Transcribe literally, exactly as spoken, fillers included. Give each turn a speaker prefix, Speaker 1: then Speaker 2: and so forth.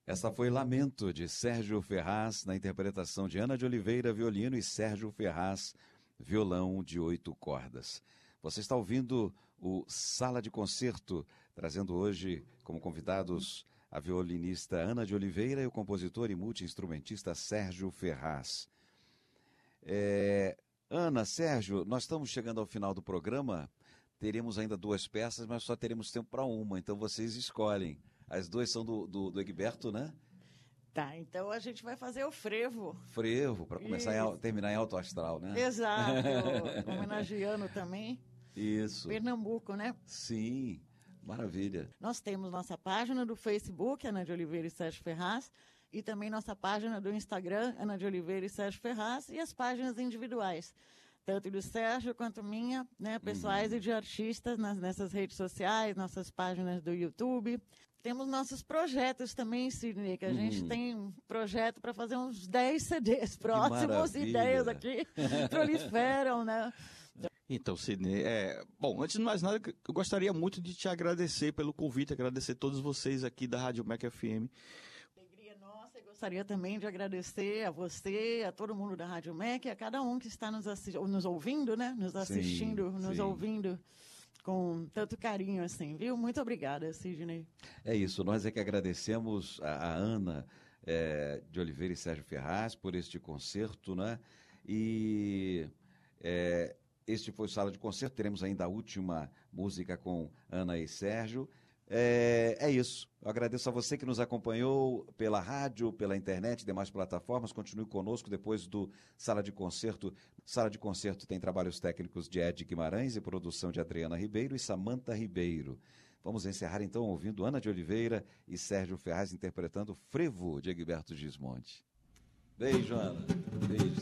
Speaker 1: Essa foi Lamento, de Sérgio Ferraz, na interpretação de Ana de Oliveira, violino, e Sérgio Ferraz, violão de oito cordas. Você está ouvindo o Sala de Concerto, trazendo hoje como convidados a violinista Ana de Oliveira e o compositor e multi-instrumentista Sérgio Ferraz. É... Ana, Sérgio, nós estamos chegando ao final do programa, teremos ainda duas peças, mas só teremos tempo para uma, então vocês escolhem. As duas são do, do, do Egberto, né?
Speaker 2: Tá, então a gente vai fazer o frevo.
Speaker 1: Frevo, para começar a terminar em alto astral, né?
Speaker 2: Exato, homenageando também.
Speaker 1: Isso.
Speaker 2: Pernambuco, né?
Speaker 1: Sim, maravilha.
Speaker 2: Nós temos nossa página do Facebook, Ana de Oliveira e Sérgio Ferraz, e também nossa página do Instagram, Ana de Oliveira e Sérgio Ferraz, e as páginas individuais, tanto do Sérgio quanto minha, né, pessoais uhum. e de artistas nas, nessas redes sociais, nossas páginas do YouTube. Temos nossos projetos também, Sidney, que a uhum. gente tem um projeto para fazer uns dez C Ds próximos, ideias aqui proliferam, né?
Speaker 3: Então, Sidney, é... bom, antes de mais nada, eu gostaria muito de te agradecer pelo convite, agradecer a todos vocês aqui da Rádio MEC F M.
Speaker 2: Alegria nossa, eu gostaria também de agradecer a você, a todo mundo da Rádio MEC, a cada um que está nos, assi... nos ouvindo, né? Nos assistindo, sim, nos sim. ouvindo com tanto carinho assim, viu? Muito obrigada, Sidney.
Speaker 1: É isso, nós é que agradecemos a, a Ana é, de Oliveira e Sérgio Ferraz por este concerto, né? E... É, este foi o Sala de Concerto, teremos ainda a última música com Ana e Sérgio. É, é isso, eu agradeço a você que nos acompanhou pela rádio, pela internet e demais plataformas. Continue conosco depois do Sala de Concerto. Sala de Concerto tem trabalhos técnicos de Ed Guimarães e produção de Adriana Ribeiro e Samanta Ribeiro. Vamos encerrar então ouvindo Ana de Oliveira e Sérgio Ferraz interpretando Frevo, de Egberto Gismonti. Beijo, Ana. Beijo.